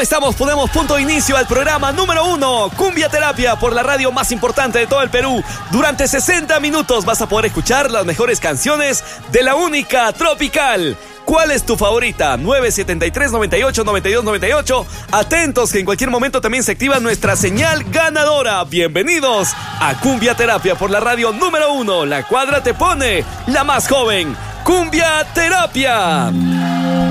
¿Cómo estamos? Ponemos punto de inicio al programa número 1, Cumbia Terapia, por la radio más importante de todo el Perú. Durante 60 minutos vas a poder escuchar las mejores canciones de la única Tropical. ¿Cuál es tu favorita? 973-98-9298. Atentos que en cualquier momento también se activa nuestra señal ganadora. Bienvenidos a Cumbia Terapia por la radio número 1. La cuadra te pone la más joven. Cumbia Terapia.